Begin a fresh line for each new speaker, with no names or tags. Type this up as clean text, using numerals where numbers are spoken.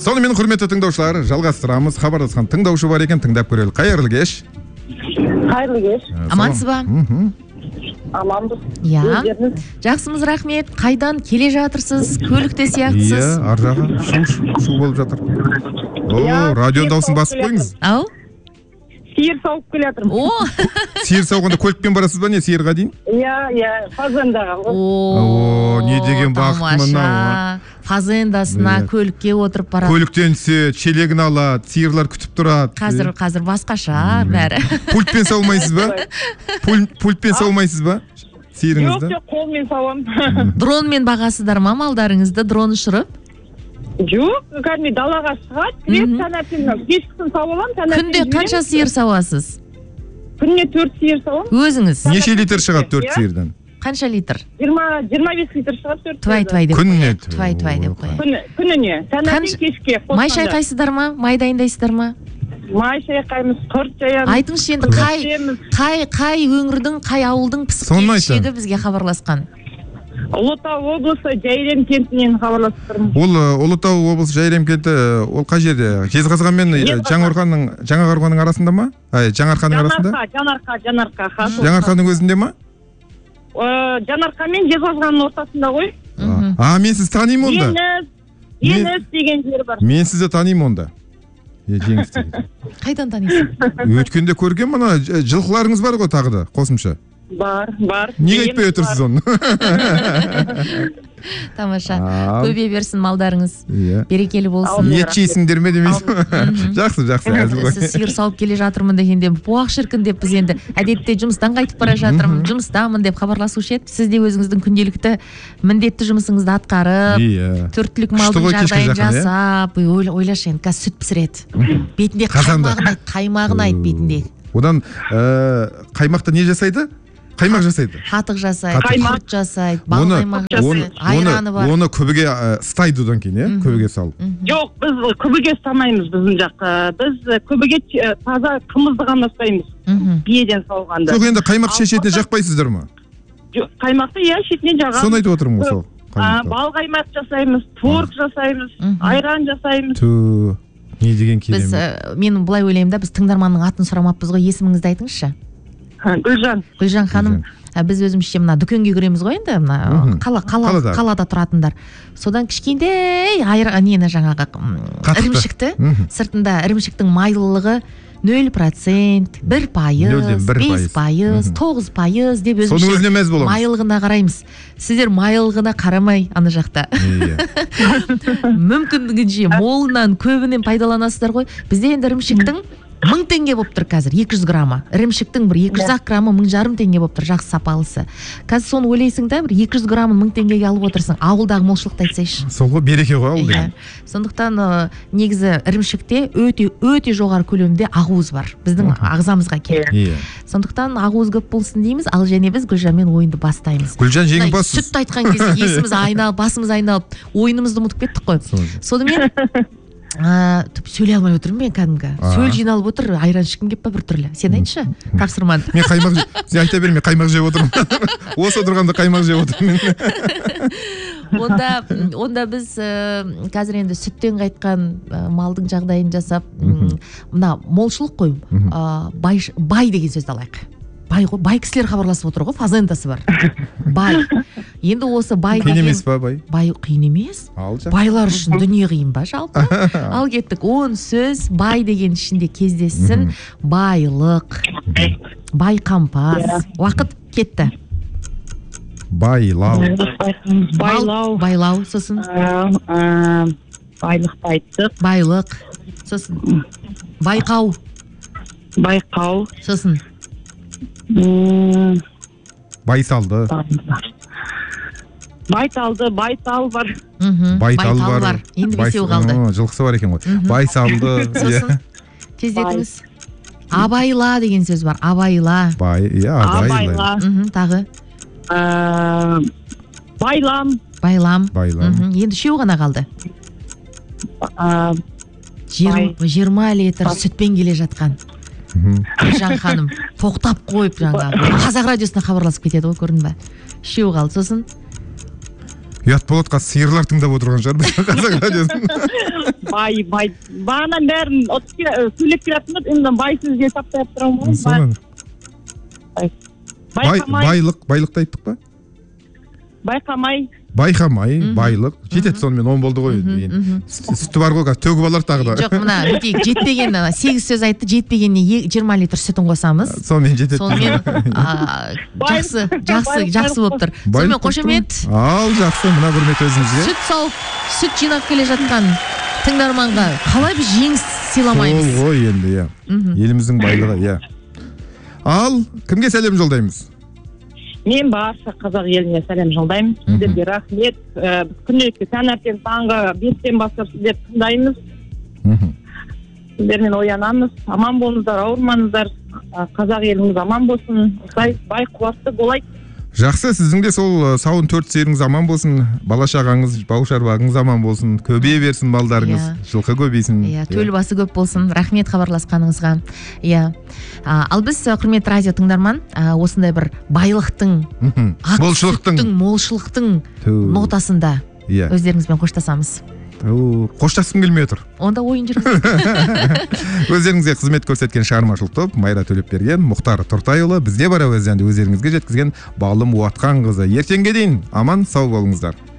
Сонымен құрметті тыңдаушылар, жалғастырамыз. Хабарласқан тыңдаушы бар екен, тыңдап көрелік. Қайырлы кеш.
Қайырлы кеш.
Амансыз ба?
Аманбыз.
Иә. Жақсымыз, рахмет. Қайдан келе жатырсыз? Көлікте сияқтысыз?
Ар жағы шу болып жатыр. О, радио дауысын басып қойыңыз.
Ау?
Сиыр сауып келе жатырмын.
О!
Сиыр сауғанда көлікпен барасыз ба, не сиырға дейін?
Иә, фазендаға.
О, не деген бақыт мынау.
Фазендасына көлікке отырып барады.
Көліктен түсе, челегін алады, сиырлар күтіп тұрады.
Қазір басқаша бәрі.
Пультпен саумайсыз ба? Пультпен саумайсыз ба? Сиырыңызды?
Жоқ, қолмен сауамын.
Дронмен бағасыздар ма малдарыңызды, дрон ұшырып?
Жоқ, кәдімгі далаға шығады, кірет таңертең кешкісін сауып аламын.
Күнде қанша сиыр сауасыз?
Күніне 4 сиыр сауамын.
Өзіңіз?
Неше литр шығады 4 сиырдан?
Қанша литр?
25 литр шығады 4 сиырдан.
Твай деп
Күніне?
Твай деп қояйын.
Күніне, таңертең кешке.
Май шайқайсыздар ма? Май дайындайсыздар ма?
Май шайқаймыз, құрт жаямыз.
Айтыңызшы енді қай өңірдің, қай ауылдың пісіп келіншегі бізге хабарласқан?
Ұлытау облысы Жайрем кентінен хабарласып тұрмын.
Ол Ұлытау облысы Жайрем кенті, ол қай жерде? Жезқазған мен Жаңақорғанның арасында ма? Жаңарқаның арасында?
Жанарқа.
Жаңарқаның өзінде ма?
Жанарқа мен Жезқазғанның ортасында ғой.
Мен сізді танимын онда.
Жеңіс деген жер бар.
Мен сізді танимын онда. Жеңіс деген.
Қайдан танисың?
Өткенде көрген мына жылқыларыңыз бар ғой тағы да қосымша.
Бар.
Неге айтпай отырсыз оны?
Тамаша. Көбейе берсін малдарыңыз. Берекелі болсын.
Ет жейсіңдер ме демейсің? Жақсы, әзіл ғой.
Сіз сиыр сауып келе жатырмын дегенде, буақ шіркін деп біз енді әдетте жұмыстан қайтып бара жатырмын, жұмыстамын деп хабарласушы еді. Сіз де өзіңіздің күнделікті міндетті жұмысыңызды атқарып, 4 түлік малдың жағдайын жасап, ойлашы енді қазір сүт пісіреді. Бетінде қаймағын айт бетінде.
Одан қаймақта не жасайды? Қаймақ жасайды.
Қатық жасайды, құрт жасайды, бал қаймақ жасайды, айраны бар.
Оны көбіге ұстайды одан кейін, көбіге салып.
Жоқ, біз көбіге ұстамаймыз біздің жаққа. Біз көбіге таза қымызды ғана ұстаймыз. Биеден сауғанда.
Жоқ, енді қаймақ шетіне жақпайсыздар ма?
Жоқ, қаймақты шетіне жағамыз.
Соны айтып отырмын ғой сол.
Бал қаймақ жасаймыз, творог жасаймыз, айран жасаймыз.
Не деген керемет.
Мен былай ойлаймын да, біз тыңдарманның атын сұрамаппыз ғой, есіміңізді айтыңызшы. Гүлжан ханым, біз өзімізше мына дүкенге кіреміз ғой енді, мына қалада тұратындар. Содан кішкентай нені жаңағы ірімшікті, сыртында ірімшіктің майлылығы 0%, 1%, 5%, 9% деп өзімізше майлығына қараймыз. Сіздер майлығына қарамай аны жақта. Мүмкіндігінше молынан көбінен пайдаланасыздар ғой. Бізде енді ірімшіктің 1000 теңге болып тұр қазір, 200 граммы. Ірімшіктің бір 200 граммы 1500 теңге болып тұр, жақсы сапалысы. Қазір соны ойлайсың да, бір 200 граммын 1000 теңгеге алып отырсың. Ауылдағы молшылықты айтсайшы.
Сол ғой, береке ғой ауыл деген.
Сондықтан негізі ірімшікте өте жоғары көлемде ақуыз бар. Біздің ағзамызға керек. Сондықтан ақуыз көп болсын дейміз, ал және біз Гүлжанмен ойынды бастаймыз.
Гүлжан жеңімпазсыз.
Сүтті айтқан кезде есіміз айналып, басымыз айналып, ойынымызды ұмытып кеттік қой. Сонымен сөйлей алмай отырмын мен кәдімгі. Сөл жиналып отыр, айран ішкім кеп па бір түрлі. Сен айтшы, тапсырмады.
Мен сен айта бер, мен қаймақ жеп отырмын. Осы отырғанда қаймақ жеп отырмын.
Онда біз қазір енді сүттен қайтқан малдың жағдайын жасап, мына молшылық қой, бай деген сөзді алайық. Бай кісілер хабарласып отыр ғой, фазендасы бар. Бай. Енді осы бай деген...
Қиын емес па бай?
Бай қиын емес. Байлар үшін дүние қиын ба жалпы? Ал кеттік, 10 сөз бай деген ішінде кездессін. Байлық, бай қампас. Уақыт кетті.
Байлау.
Байлау, сосын.
Байлықты айттық.
Байлық, сосын. Байқау. Сосын.
Байсалды.
Байтал бар.
Байтал бар.
Енді бесеу қалды.
Жылқысы бар екен ғой. Байсалды.
Сосын, тездетіңіз. Абайла деген сөз бар. Абайла.
Абайла.
Тағы.
Байлам.
Енді үшеу ғана қалды. 20 литр сүтпен келе жатқан Гүлжан ханым тоқтап қойып жаңағы қазақ радиосына хабарласып кетеді ғой, көрдің бе? Үшеу қалды. Сосын
ұят болады, қазір сиырлар тыңдап отырған шығар біз қазақ радиосын.
Бай бағанан бәрін сөйлеп келе жатырмыз, енді бай сөзге таптай тұрмын.
Байлықты айттық па? Байқамай, байлық. Жетеді сонымен 10 болды ғой. Сүті бар ғой, төгіп алар тағы да.
Жоқ, мына бүйтейік, жетпеген 8 сөз айтты, жетпегеніне 20 литр сүтін қосамыз.
Сонымен жетеді.
Сонымен жақсы болып тұр. Сонымен қошемет.
Ал, жақсы, мына құрмет өзіңізге.
Сүт сауып, сүт жинап келе жатқан тыңдарманға қалай біз жеңіс сыйламаймыз?
Сол ғой енді, иә. Еліміздің байлығы, иә. Ал, кімге сәлем жолдаймыз?
Мен барша қазақ еліне сәлем жолдаймын. Сіздерге рахмет. Біз күнделікті таңертең таңғы 5-тен бастап сіздерді тыңдаймыз. Сіздермен оянамыз. Аман болыңыздар, ауырмаңыздар. Қазақ еліміз аман болсын. Осылай бай қуатты болайық.
Жақсы, сіздің де сол сауын 4 сиырыңыз аман болсын, бала шағаңыз, бау шаруаңыз аман болсын, көбейе берсін балдарыңыз, жылқы көбейсін.
Төл басы көп болсын. Рахмет хабарласқаныңызға. Ал біз құрметті радио тыңдарман, осындай бір байлықтың, молшылықтың нотасында өздеріңізбен қоштасамыз.
Қоштасқым келмей отыр.
Онда ойын жүргізейік.
Өздеріңізге қызмет көрсеткен шығармашылық топ Майра Төлепберген, Мұхтар Тұртайұлы, бізде бар әуезенді өздеріңізге жеткізген Балым Уатқанқызы. Ертеңге дейін аман сау болыңыздар.